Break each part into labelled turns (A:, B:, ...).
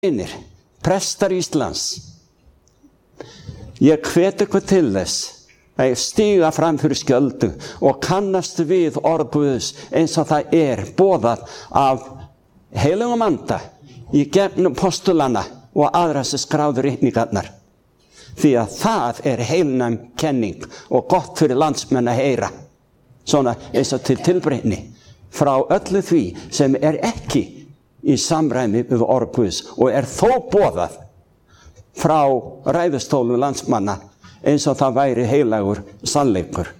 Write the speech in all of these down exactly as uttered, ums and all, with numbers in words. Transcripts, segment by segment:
A: Vinir, prestar Íslands, ég hvet ykkur til þess að stíga fram fyrir skjöldu og kannast við orð Guðs eins og það er boðað af heilögum anda í gegnum postulana og aðra sem skráðu ritningarnar. Því að það er heilnæm kenning og gott fyrir landsmenn að heyra. Svona eins og til tilbreytni frá öllu því sem er ekki í samræmi við orð Guðs og er þó boðað frá ræðustólum landsmanna eins og það væri heilagur sannleikur.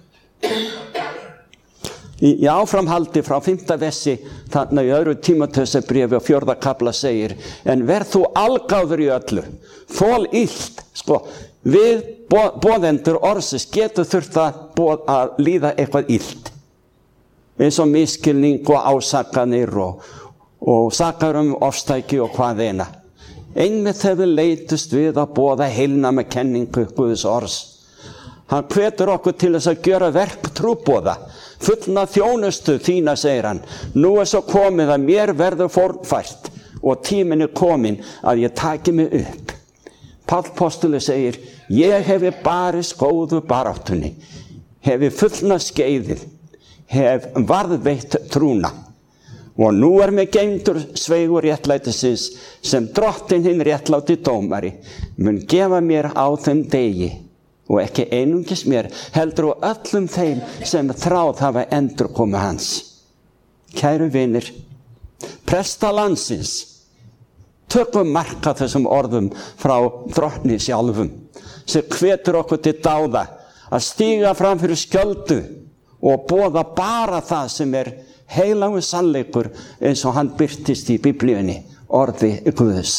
A: Í, í áframhaldi frá fimmta versi þarna í öðru Tímóteusarbréfi og fjórða kafla segir: en verð þú algáður í öllu, þol illt. Sko, við bo, boðendur orðsins getur þurft að, boð, að líða eitthvað illt, eins og misskilning og ásakanir og, og sakar um ofstæki og hvað eina. Einmitt hefur leitust við að boða heilnæma kenningu Guðs orðs. Hann hvetur okkur til þess að gjöra verk trúboða, fullna þjónustu þína, segir hann. Nú er svo komið að mér verður fórnfært og tíminn er komin að ég taki mig upp. Páll postuli segir: ég hefi barist góðu baráttunni, hefi fullna skeiðið, hef varðveitt trúna. Og nú er mér geymdur sveigur réttlætisins sem drottinn hinn réttláti dómari mun gefa mér á þeim degi, og ekki einungis mér, heldur og öllum þeim sem þráð hafa endurkomu hans. Kæru vinir, presta landsins, tökum mark á þessum orðum frá drottni sjálfum, sem hvetur okkur til dáða að stíga fram fyrir skjöldu og boða bara það sem er heilagur sannleikur eins og hann birtist í Biblíunni, orði Guðs.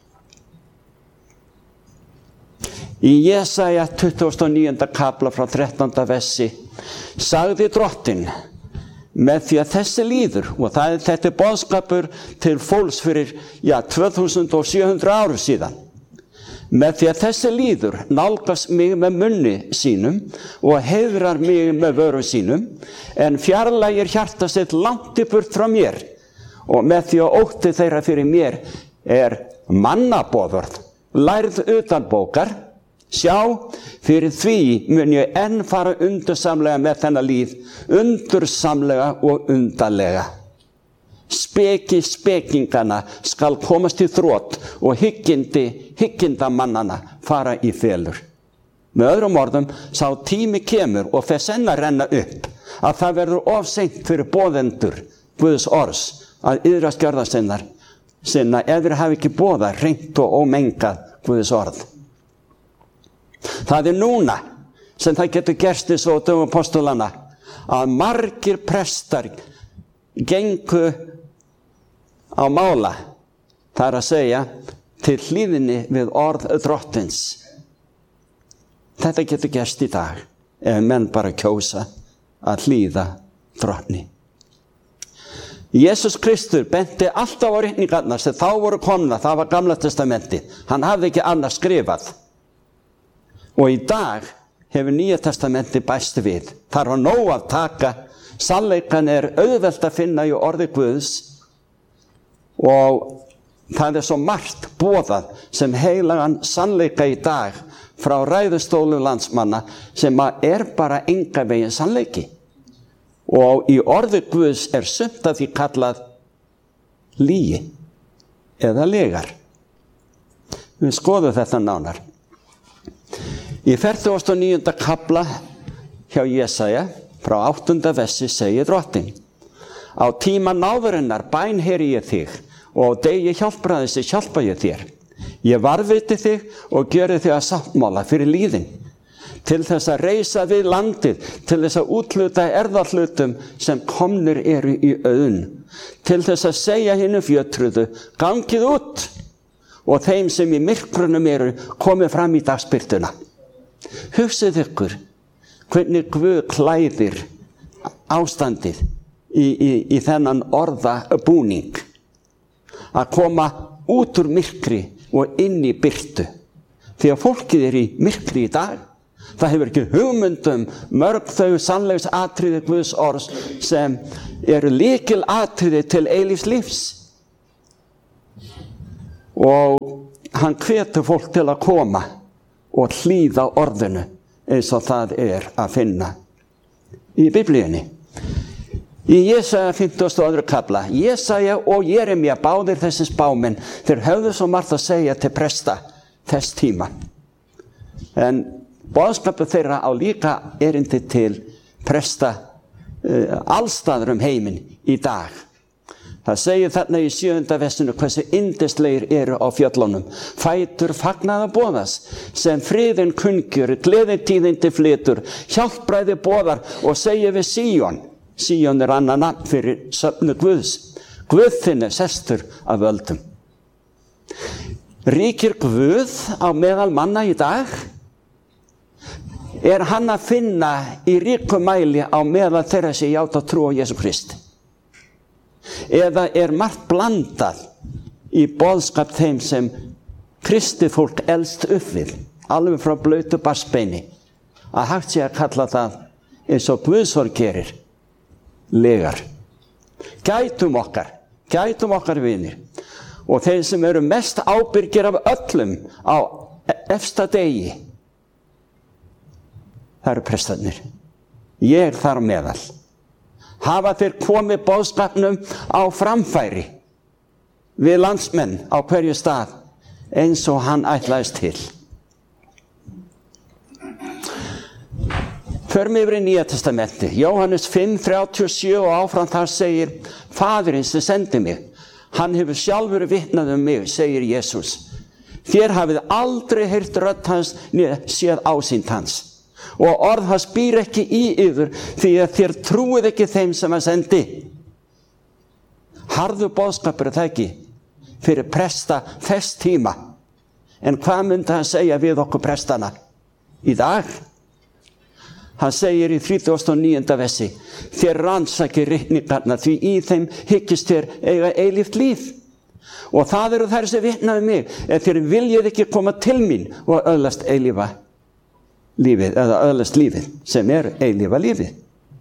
A: Í Jesaja tuttugasta og níunda kafla frá þrettánda versi sagði drottinn: með því að þessi líður, og það er þetta boðskapur til fólks fyrir já, tvö þúsund sjö hundruð árum síðan, með því að þessi líður nálgast mig með munni sínum og heiðrar mig með vörum sínum, en fjarlægir hjarta sitt langt í burt frá mér, og með því að ótti þeirra fyrir mér er mannaboðorð, lærð utan bókar. Sjá, fyrir því mun ég enn fara undursamlega með þennan líð, undursamlega og undarlega. Speki spekingana skal komast í þrot og hyggindi hyggindamannana fara í felur. Með öðrum orðum, sá tími kemur og fer senn að renna upp að það verður of seint fyrir boðendur Guðs orðs að iðrast gjörða sinnar sinna ef þeir hafi ekki boðað hreint og ómengað Guðs orð. Það er núna sem það getur gerst eins og dögum postulana að margir prestar gengu á mála, það er að segja til hlýðinni við orð drottins. Þetta getur gerst í dag ef menn bara kjósa að hlýða drottni. Jesús Kristur benti alltaf á ritningarnar sem þá voru komna, það var Gamla testamenti. Hann hafði ekki annars skrifað. Og í dag hefur Nýja testamenti bæst við. Það er nóg að taka, sannleikan er auðvelt að finna í orði Guðs, og það er svo margt boðað sem heilagan sannleika í dag frá ræðustólum landsmanna sem er bara enga veginn sannleiki. Og í orði Guðs er sumt af því kallað lygi eða legar. Við skoðum þetta nánar. Í fertugasta og níunda kafla hjá Jesaja frá áttunda versi segir drottinn: á tíma náðurinnar bænheyri ég þig, og á degi hjálpræðis hjálpa ég þér. Ég varðveiti þig og gjöri þig að sáttmála fyrir líðin, til þess að reisa við landið, til þess að útluta erðahlutum sem komnir eru í auðn, til þess að segja hinum fjötruðu: gangið út, og þeim sem í myrkrunum eru komið fram í dagsbirtuna. Hugsið ykkur hvernig Guð klæðir ástandið í, í, í þennan orðabúning, að koma út úr myrkri og inn í birtu. Því að fólkið er í myrkri í dag, það hefur ekki hugmyndum mörg þau sannleiks atriði Guðs orðs sem eru lykil atriði til eilífs lífs. og hann hvetur fólk til að koma og hlýða orðinu eins og það er að finna í Biblíunni. Í Jesaja fimmtugasta og öðrum kafla, Jesaja og Jeremía, báðir þessi spámenn, þeir höfðu svo margt að segja til presta þess tíma. En boðskapur þeirra á líka erindi til presta uh, allstaðar um heiminn í dag. Það segir þarna í sjöunda versinu hversu yndislegir eru á fjöllunum. Fætur fagnaða boðas, sem friðin kungjur, gleðitíðindi flytur, hjálpræði boðar og segir við Síón. Síón er annað nafn fyrir söfnu Guðs. Guð þinn er sestur af völdum. Ríkir Guð á meðal manna í dag? Er hann að finna í ríkum mæli á meðal þeirra sem játa trú á Jesú Krist? Eða er margt blandað í boðskap þeim sem kristið fólk elst upp við, alveg frá blautu barnsbeini, að hægt sé að kalla það eins og Guðsorð gerir, legar. Gætum okkar, gætum okkar vinir, og þeir sem eru mest ábyrgir af öllum á efsta degi, það eru prestarnir. Ég er þar á meðal. Hafa þeir komið boðskapnum á framfæri við landsmenn á hverju stað eins og hann ætlaðist til. Förum yfir í Nýja testamenti. Jóhannes fimm þrjátíu og sjö og áfram þar segir, Faðirinn sem sendi mig, hann hefur sjálfur vitnað um mig, segir Jesús. Þér hafið aldrei heyrt rödd hans né séð ásýnd hans. Og orð hans býr ekki í yður, því að þér trúið ekki þeim sem hann sendi. Harður boðskapur er það ekki fyrir presta þess tíma. En hvað myndi hann segja við okkur prestana í dag? Hann segir í þrítugasta og níunda versi, þér rannsakið ritningarnar, því í þeim hyggist þér eiga eilíft líf. Og það eru þær sem vitna við mig, ef þér viljið ekki koma til mín og öðlast eilífa lífið, eða öðlast lífið, sem er eilífa lífið.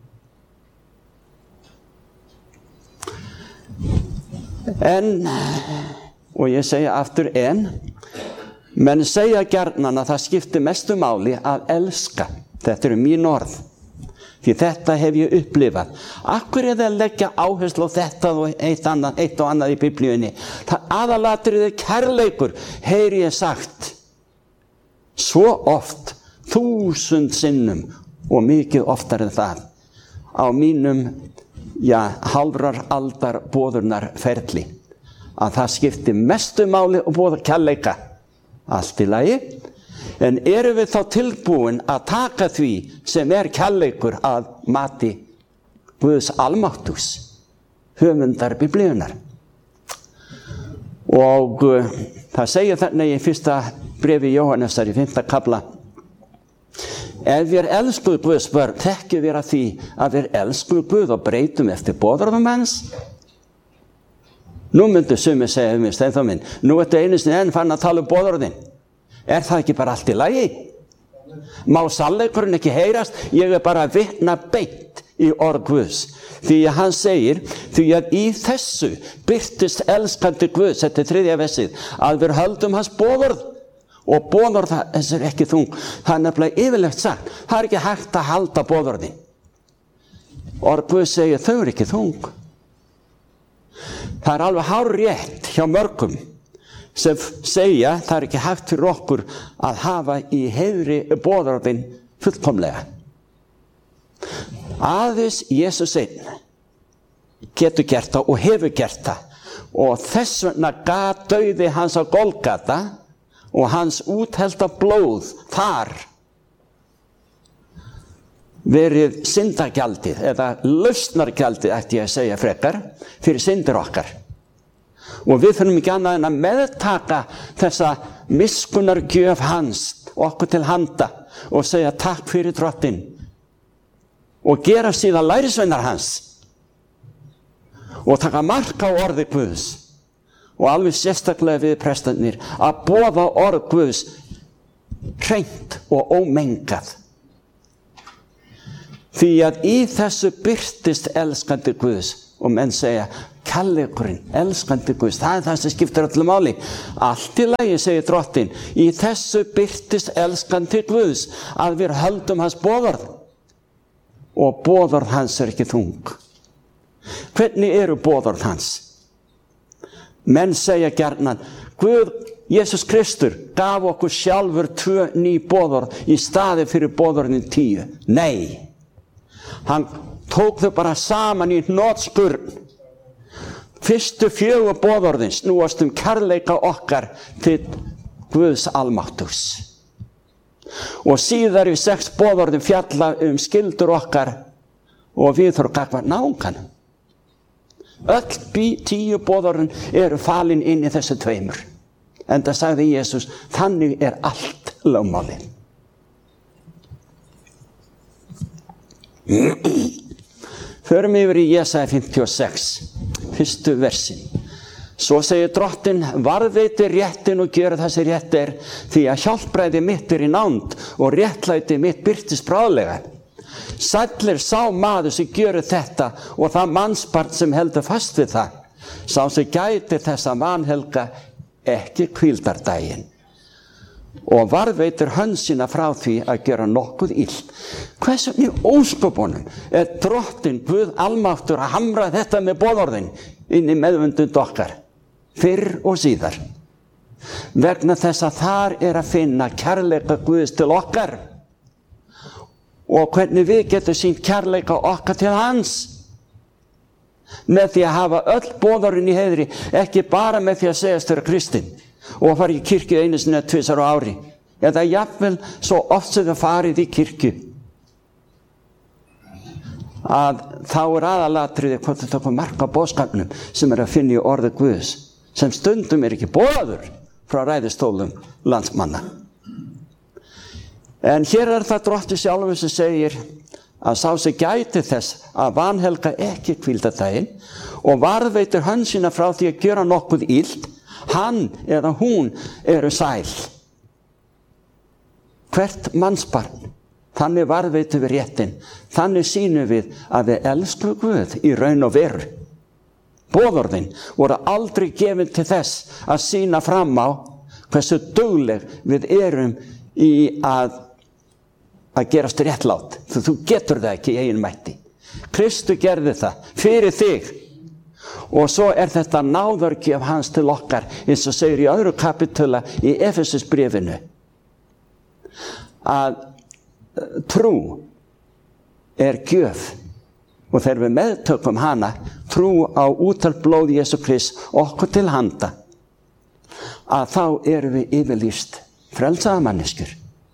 A: En, og ég segja aftur en, menn segja gjarnan að það skiptir mestu máli að elska. Þetta eru mín orð, því þetta hef ég upplifað. Akkur er það að leggja áherslu á þetta og eitt, annað, eitt og annað í Biblíunni? Það aðalatriði kærleikur, heyri ég sagt, svo oft, þúsund sinnum og mikið oftar en það, á mínum, já, hálfrar aldar boðurnar ferli, að það skipti mestu máli og boða kærleika. Allt í lagi. En erum við þá tilbúin að taka því sem er kærleikur að mati Guðs almáttugs, höfundar Biblíunnar? Og uh, það segir þarna í fyrsta bréfi Jóhannesar í fimmta kafla, ef við elskuð Guðs börn, þekkjum við að því að við elskuð Guð og breytum eftir boðorðum hans? Nú myndu sumir segja um mig, Steinþór minn, nú ertu einu sinni enn fann að tala um boðorðin. Er það ekki bara allt í lagi? Má sannleikurinn ekki heyrast? Ég er bara að vitna beint í orð Guðs. Því að hann segir, því að í þessu birtist elskandi Guðs, þetta er þriðja versið, að við höldum hans boðorð. Og boðorð þess er ekki þung. Það er nefnilega yfirlegt sagt. Það er ekki hægt að halda boðorðin. Orð Guðs segir, þau eru ekki þung. Það er alveg hárrétt hjá mörgum sem segja, það er ekki hægt fyrir okkur að hafa í heiðri boðorðin fullkomlega. Aðeins Jesús einn getur gert það og hefur gert það. Og þess vegna gat dauði hans á Golgata og hans úthelda blóð þar verið syndagjaldið, eða lausnargjaldið, ætti ég að segja frekar, fyrir syndir okkar. Og við þurfum ekki annað en að meðtaka þessa miskunnargjöf hans okkur til handa og segja takk fyrir drottinn og gera síðan lærisveinar hans og taka mark á orði Guðs og alveg sérstaklega við prestarnir að boða orð Guðs hreint og ómengað. Því að í þessu birtist elskandi Guðs og menn segja, kærleikurinn, elskandi Guðs, það er það sem skiptir öllu máli. Allt í lagi, segir Drottinn, í þessu birtist elskandi Guðs, að við höldum hans boðorð, og boðorð hans er ekki þung. Hvernig eru boðorð hans? Menn segja gjarnan, Guð, Jesus Kristur, gaf okkur sjálfur tvö ný boðorð í staði fyrir boðorðin tíu. Nei, hann tók þau bara saman í hnotskurn. Fyrstu fjögur boðorðin snúast um kærleika okkar til Guðs almáttugs. Og síðar í sex boðorðin fjalla um skyldur okkar og viðhorf gagnvart náunganum. Öll tíu boðorðin eru falin inn í þessu tveimur. Enda sagði Jesus, þannig er allt lögmálið. Förum yfir í Jesaja fimmtíu og sex, fyrstu versin. Svo segir Drottinn, varðveiti réttin og gjöra það sem rétt er, því að hjálpræði mitt er í nánd og réttlæti mitt birtist bráðlega. Sæll er sá maður sem gjörir þetta og það mannsbarn sem heldur fast við það. Sá sem gæti þessa vanhelga ekki hvíldardaginn. Og varðveitir hönd sína frá því að gera nokkuð illt. Hversu í ósköpunum er Drottinn Guð almáttur að hamra þetta með boðorðin inn í meðvundund okkar, fyrr og síðar? Vegna þess að þar er að finna kærleika Guðs til okkar og hvernig við getum sýnt kærleika okkar til hans. Með því að hafa öll boðorðin í heiðri, ekki bara með því að segjast vera kristinn og fara í kirkju einu sinni eða tvisvar á ári, eða jafnvel svo oft sem það farið í kirkju, að þá er aðalatriði hvort það tókum mark á boðskapnum sem er að finna í orði Guðs, sem stundum er ekki boðaður frá ræðustólum landsmanna. En hér er það Drottinn sjálfur sem segir að sá sem gæti þess að vanhelga ekki hvíldardaginn og varðveitir hönd sína frá því að gera nokkuð illt, hann eða hún eru sæl. Hvert mannsbarn, þannig varðveitum við réttin, þannig sýnum við að við elskum Guð í raun og veru. Boðorðin voru aldrei gefin til þess að sýna fram á hversu dugleg við erum í að, að gerast réttlátt. Þú, þú getur það ekki í eigin mætti. Kristur gerði það fyrir þig. Og svo er þetta náðargjöf hans til okkar, eins og segir í öðru kapitula í Efesusbréfinu, að trú er gjöf og þegar við meðtökum hana, trú á útalt blóð Jesú Krist okkur til handa, að þá erum við yfirlýst frelsaða manneskjur.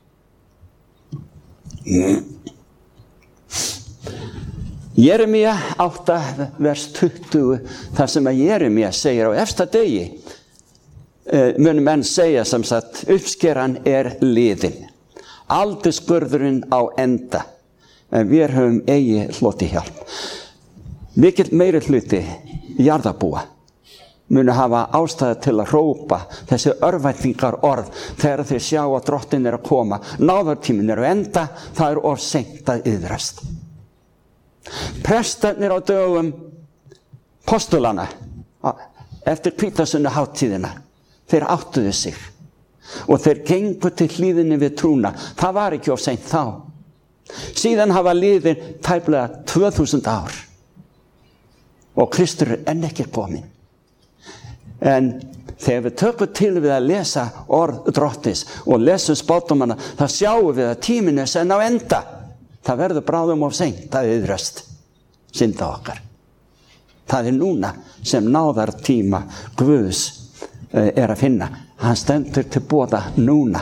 A: Jeremía átta vers tuttugu, þar sem að Jeremía segir á efsta degi, mun menn segja sem sagt, uppskeran er liðin, aldurskurðurinn á enda, en við höfum eigi hloti hjálp. Mikill meiri hluti jarðarbúa munu hafa ástæðu til að hrópa þessi örvæntingar orð þegar þeir sjá að Drottinn er að koma, náðartíminn er á enda, það er of seint að iðrast. Prestarnir á dögum postulana eftir hvítasunnu hátíðina, þeir áttuðu sig og þeir gengu til hlíðinni við trúna. Það var ekki of seint þá. Síðan hafa liðið tæplega tvö þúsund ár og Kristur er enn ekki kominn. En þegar við tökum til við að lesa orð Drottins og lesum spádómana, þá sjáum við að tíminn er senn á enda. Það verður bráðum of seint að iðrast synda okkar. Það er núna sem náðartíma Guðs er að finna. Hann stendur til boða núna.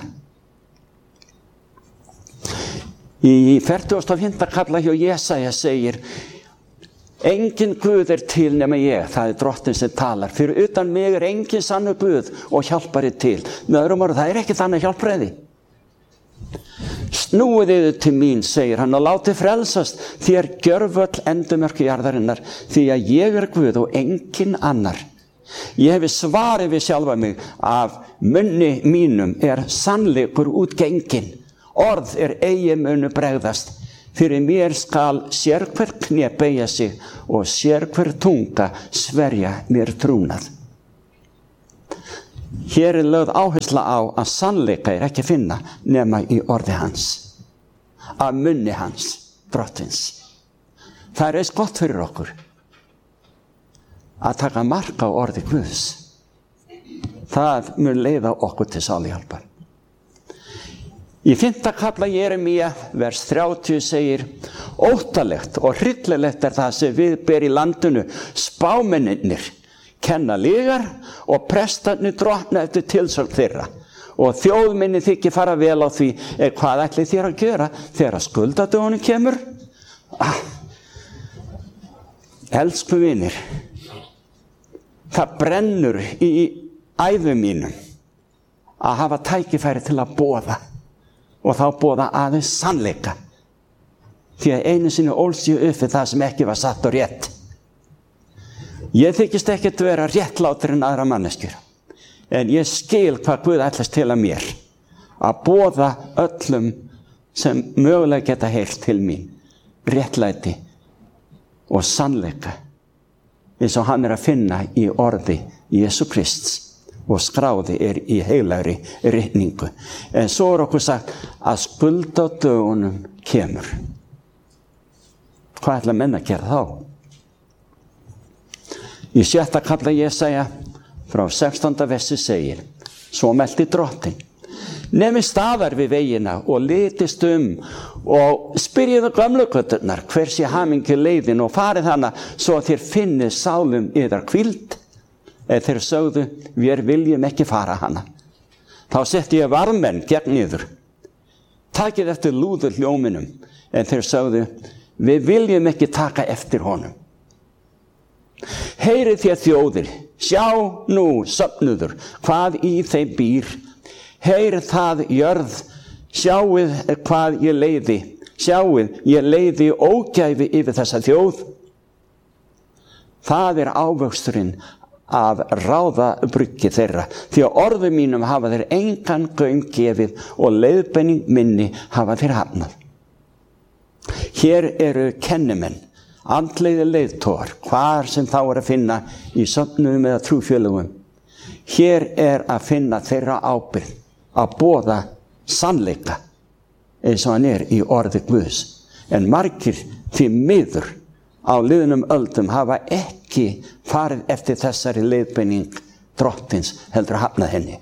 A: Í fertugasta og fimmta kafla hjá Jesaja segir, engin Guð er til nema ég, það er Drottinn sem talar. Fyrir utan mig er engin sannur Guð og hjálpari til. Með öðrum orðum, það er ekki þannig hjálpræði. Snúið yður til mín, segir hann, og látið frelsast þér gjörvöll endurmörk jarðarinnar, því að ég er Guð og engin annar. Ég hefi svarið við sjálfa mig, af munni mínum er sannleikur útgengin, orð er eigi munu bregðast. Fyrir mér skal sérhver kné beygja sig og sérhver tunga sverja mér trúnað. Hér er lögð áhersla á að sannleika er ekki að finna nema í orði hans, af munni hans, drottins. Það er eins gott fyrir okkur að taka mark á orði Guðs. Það mun leiða okkur til sáluhjálpar. Í fimmta kafla Jeremía, vers þrjátíu segir: óttalegt og hryllilegt er það sem við ber í landinu, spámennirnir kenna lygar og prestarnir drottna eftir tilsögn þeirra. Og þjóðminni þykir fara vel á því, er hvað ætlið þér að gera þegar skuldadögunum kemur? Ah, elsku vinir, það brennur í æðum mínum að hafa tækifæri til að boða, og þá boða aðeins sannleika. Því að einu sinni ólst ég upp við það sem ekki var satt og rétt. Ég þykist ekkert vera réttlátur en aðra manneskjur, en ég skil hvað Guð ætlast til að mér, að boða öllum sem mögulega geta heyrt til mín réttlæti og sannleika, eins og hann er að finna í orði Jesú Krists og skráði er í heilagri ritningu. En svo er okkur sagt að skuldadögunum kemur. Hvað ætla menn að gera þá? Í sjötta kafla Jesaja frá sextánda versi segir: svo mælti drottinn, nemi staðar við vegina og litist um og spyrjiðu gömlu göturnar hver sé hamingju leiðin og farið hana svo að þér finnið sálum yðar hvíld. Eða þeir sögðu: við viljum ekki fara hana. Þá setti ég varðmenn gegn yður, takið eftir lúður hljóminum. En þeir sögðu: við viljum ekki taka eftir honum. Heyrið þér þjóðir, sjá nú söfnuður hvað í þeim býr. Heyrið það jörð, sjáið hvað ég leiði, sjáið ég leiði ógæfi yfir þessa þjóð. Það er ávöxturinn af ráðabruggi þeirra, því að orðum mínum hafa þeir engan gaum gefið og leiðbeining minni hafa þeir hafnað. Hér eru kennimenn, andlegir leiðtogar, hvar sem þá er að finna í söfnuðum eða trúfélögum. Hér er að finna þeirra ábyrgð að boða sannleika eins og hann er í orði Guðs. En margir því miður á liðnum öldum hafa ekki farið eftir þessari leiðbeining drottins, heldur að hafna henni.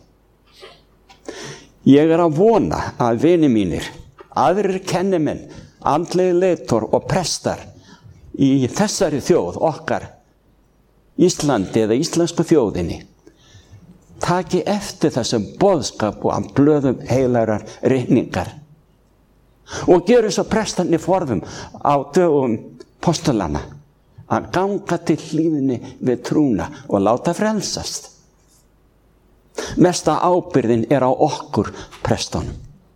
A: Ég er að vona að vinir mínir, aðrir kennimenn, andlegir leiðtogar og prestar í þessari þjóð okkar, Íslandi eða íslensku þjóðinni, taki eftir þessum boðskap og að blöðum heilagrar ritningar og geru svo prestarnir forðum á dögum postulana að ganga til hlíðinni við trúna og láta frelsast. Mesta ábyrgðin er á okkur prestunum.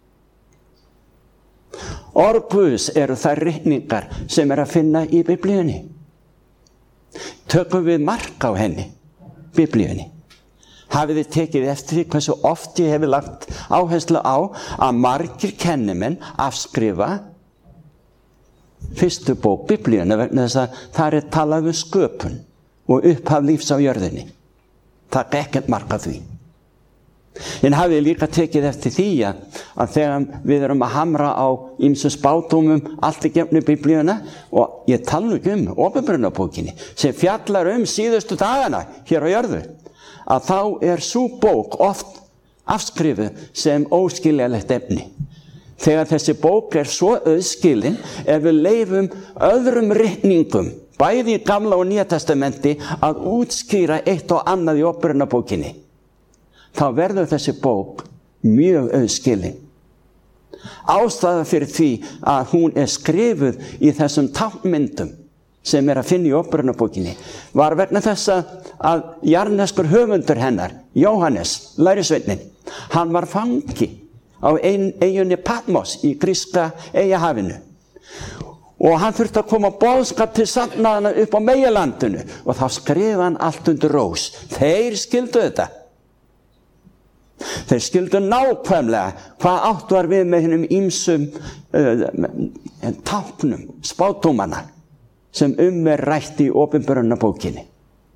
A: Orð Guðs eru þær ritningar sem er að finna í Biblíunni. Tökum við mark á henni, Biblíunni. Hafið þið tekið eftir því hversu oft ég hefði lagt áherslu á að margir kennimenn afskrifa fyrstu bók Biblíunnar vegna þess að það er talað um sköpun og upphaf lífs á jörðinni. Það er ekkert mark á því. En hafið líka tekið eftir því að þegar við erum að hamra á ýmsum spádómum allt í gegnum Biblíuna, og ég tala nú ekki um Opinberunarbókinni sem fjallar um síðustu dagana hér á jörðu, að þá er sú bók oft afskrifuð sem óskiljanlegt efni. Þegar þessi bók er svo auðskilin, ef við leifum öðrum ritningum, bæði í Gamla og Nýja testamenti, að útskýra eitt og annað í Opinberunarbókinni, þá verður þessi bók mjög auðskilin. Ástæða fyrir því að hún er skrifuð í þessum táknmyndum sem er að finna í Opinberunarbókinni var vegna þess að jarðneskur höfundur hennar, Jóhannes, lærisveinn, hann var fangi á ein, eyjunni Patmos í gríska eyjahafinu. Og hann þurfti að koma boðskap til safnaðana upp á meginlandinu og þá skrifaði hann allt undir rós. Þeir skildu þetta. Þeir skildu nákvæmlega hvað átt var við með hinnum ýmsum uh, táknum, spádómana sem um er rætt í opinberunarbókinni.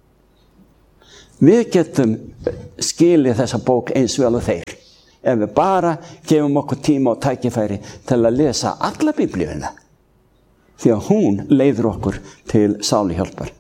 A: Við getum skilið þessa bók eins vel og þeir ef við bara gefum okkur tíma og tækifæri til að lesa alla Biblíuna, því að hún leiðir okkur til sáluhjálpar.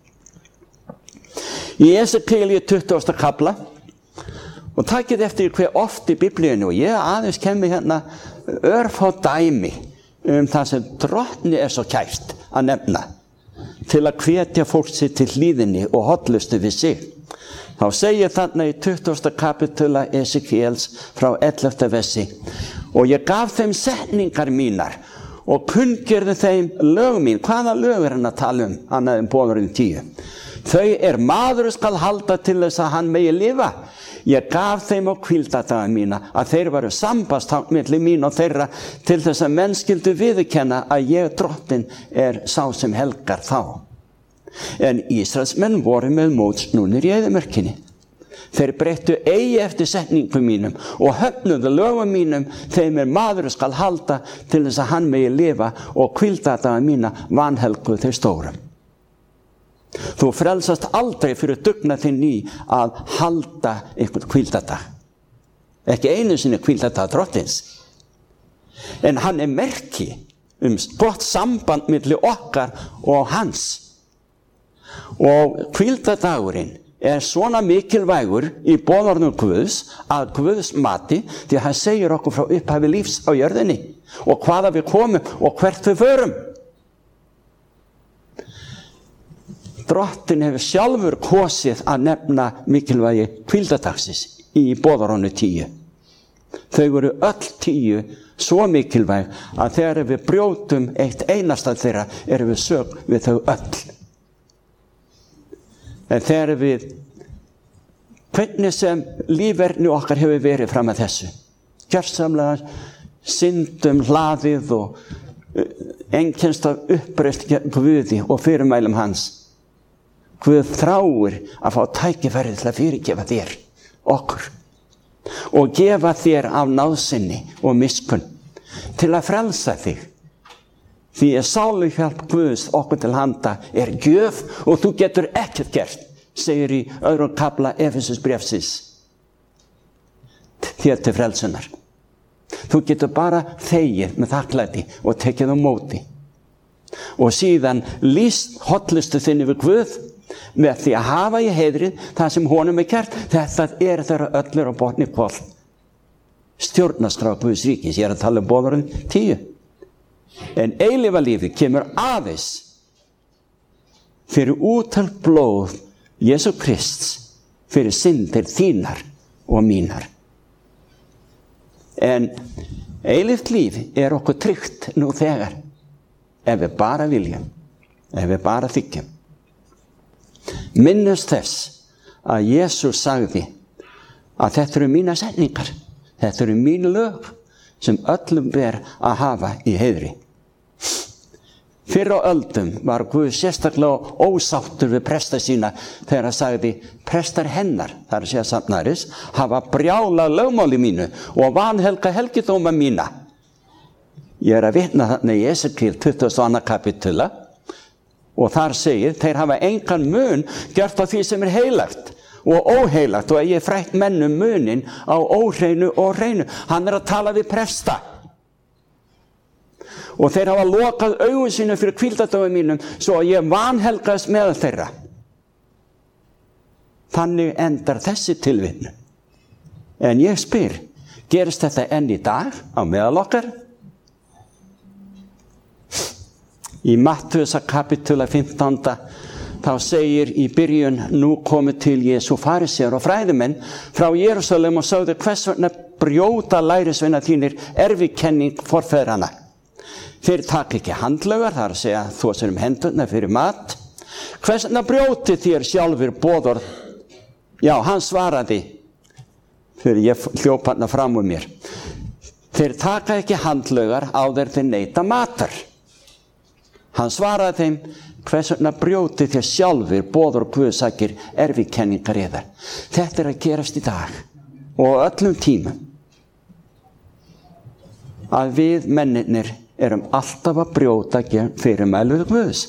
A: Í Esekiel tuttugasta kafla, og takið eftir hver oft í Biblíunni, og ég aðeins kemur hérna örfá dæmi um það sem drottni er svo kært að nefna til að hvetja fólk sér til hlýðinni og hollustu við sig. Þá segir þarna í tuttugasta kapitula Esekiels frá ellefta versi: og ég gaf þeim setningar mínar og kunngjörði þeim lög mín. Hvaða lög er hann að tala um? Annað en boðorðin tíu. Þau er maður skal halda til þess að hann megi lifa. Ég gaf þeim á hvíldardaga mína að þeir varu sambandstang milli mín og þeirra til þess að menn skyldu viðurkenna að ég drottin er sá sem helgar þá. En Ísraelsmenn voru með mótsnúnir í eyðimörkinni. Þeir breyttu eigi eftir setningum mínum og höfnuðu lögum mínum. Þeim er maður skal halda til þess að hann megi lifa og hvíldardaga mína vanhelguðu þeir stórum. Þú frelsast aldrei fyrir dugnað þinn í að halda einhvern hvíldardag. Ekki einu sinni hvíldardag drottins. En hann er merki um gott samband milli okkar og hans. Og hvíldardagurinn er svona mikilvægur í boðorðum Guðs að Guðs mati, því að hann segir okkur frá upphafi lífs á jörðinni og hvaða við komum og hvert við förum. Drottin hefur sjálfur kosið að nefna mikilvægi hvíldardagsins í boðorðinu tíu. Þau eru öll tíu svo mikilvæg að þegar við brjótum eitt einasta þeirra erum við sök við þau öll. En þegar við, hvernig sem lífverðni okkar hefur verið fram að þessu, gjörsamlega syndum hlaðið og einkennst af uppreist Guði og fyrirmælum hans. Guð þráir að fá tækifæri til að fyrirgefa þér, okkur, og gefa þér af náðsynni og miskunn til að frelsa þig. Því að sáluhjálp Guðs okkur til handa er gjöf og þú getur ekkert gert, segir í öðrum kafla Efesusbréfsins, þér til frelsunar. Þú getur bara þegið með þakklæti og tekið á móti. Og síðan lýst hollustu þinni við Guð með því að hafa í heiðrið það sem honum er kært. Þetta er þeirra öllur á botni kvoll. Stjórnarskrá Guðs ríkis, ég er að tala um boðorðin tíu. En eilífa lífið kemur aðeins fyrir úttalt blóð Jesú Krists fyrir syndir þínar og mínar. En eilíft líf er okkur tryggt nú þegar ef við bara viljum, ef við bara þykjum. Minnast þess að Jesús sagði að þetta eru mínar setningar, þetta eru mín lög sem öllum ber að hafa í heiðri. Fyrr á öldum var Guð sérstaklega ósáttur við presta sína þegar hann sagði: prestar hennar, það er að segja safnaris, hafa brjálað lögmáli mínu og vanhelga helgidóma mína. Ég er að vitna þarna í Esekiel tuttugasta og annað kapitula og þar segir: þeir hafa engan mun gjört á því sem er heilagt og óheilagt og ég frætt mennum munin á óhreinu og hreinu. Hann er að tala við presta. Og þeir hafa lokað augun sínu fyrir hvíldardögum mínum svo að ég vanhelgast meðal þeirra. Þannig endar þessi tilvitnun. En ég spyr, gerist þetta enn í dag á meðal okkar? Í Mattheusar kapitula fimmtánda þá segir í byrjun: nú komu til Jesú farisear og fræðimenn frá Jerúsalem og sögðu: hvers vegna brjóta lærisveinar þínir erfðakenning forfeðranna? Þeir taka ekki handlaugar, það er að segja þú sér um hendurna fyrir mat. Hvers vegna brjóti þér sjálfur boðorð? Já, hann svaraði, fyrir ég hljóp hann fram úr mér: þeir taka ekki handlaugar áður þeir neita matar. Hann svaraði þeim: hvers vegna brjóti þér sjálfur boðorð Guðs, sakir erfðakenningar yðar? Þetta er að gerast í dag. og öllum tímum að við mennirnir erum alltaf að brjóta gegn fyrirmæli Guðs.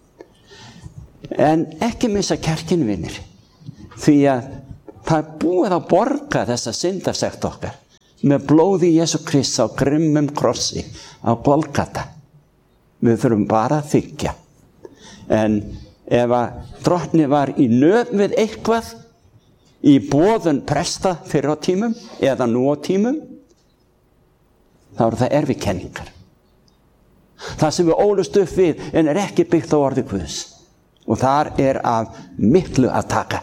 A: En ekki missa kjarkinn, vinir, því að það er búið að borga þessa syndasekt okkar með blóði Jesú Krists á grimmum krossi á Golgata. Við þurfum bara að þykja. En ef að drottni var í nöð við eitthvað í boðun presta fyrir á tímum eða nú á tímum, þá eru það erfikenningar. Það sem við ólust upp við en er ekki byggt á orði Guðs. Og þar er af miklu að taka.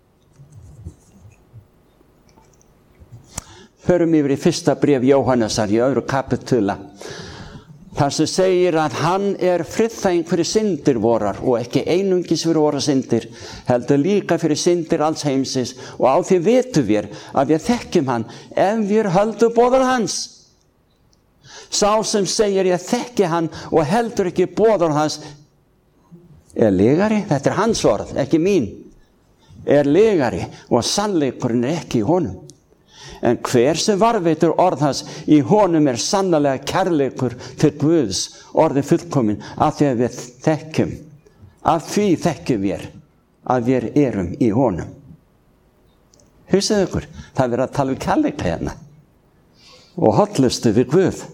A: Förum yfir í fyrsta bréf Jóhannesar í öðru kapitula. Þar sem segir að hann er friðþæging fyrir syndir vorar og ekki einungis fyrir vorar syndir, heldur líka fyrir syndir alls heimsins, og á því vitum við að við þekkjum hann ef við höldum boðorð hans. Sá sem segir ég þekki hann og heldur ekki boðorð hans er legari, þetta er hans orð, ekki mín, er legari og sannleikurinn er ekki í honum. En hver sem varveitur orð hans, í honum er sannarlega kærleikur til Guðs, orði fullkomin, af því að við þekkjum, af því þekkjum við að við erum í honum. Hugsið ykkur, það er verið að tala um kærleika hérna og hollustu við Guð.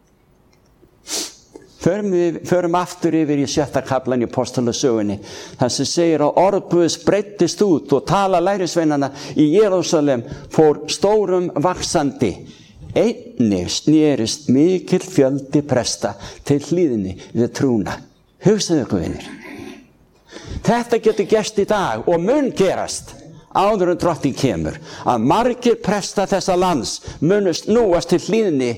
A: Förum, við, förum aftur yfir í sjötta kaflan í Apostolasögunni, þar sem segir að orð Guðs breiddist út og tala lærisveinana í Jerúsalem fór stórum vaxandi. Einnig snerist mikill fjöldi presta til hlýðni við trúna. Hugsaðu ykkur, vinir. Þetta getur gerst í dag og mun gerast áður en drottinn kemur, að margir presta þessa lands munu snúast til hlýðni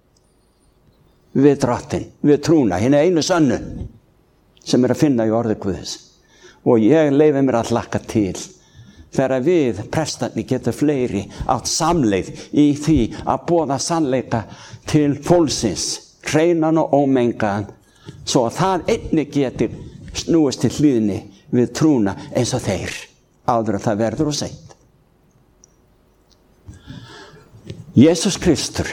A: við drottinn, við trúna, hina einu sönnu sem er að finna í orði Guðs. Og ég leyfi mér að hlakka til þegar við prestarnir getur fleiri átt samleið í því að boða sannleika til fólksins, hreinan og ómengaðan, svo að það einnig getur snúist til hlýðni við trúna eins og þeir, áður að það verður og seint. Jesús Kristur,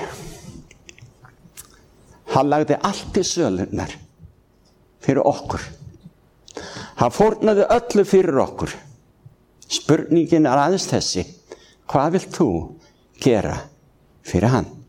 A: hann lagði allt í sölurnar fyrir okkur. Hann fórnaði öllu fyrir okkur. Spurningin er aðeins þessi: hvað vilt þú gera fyrir hann?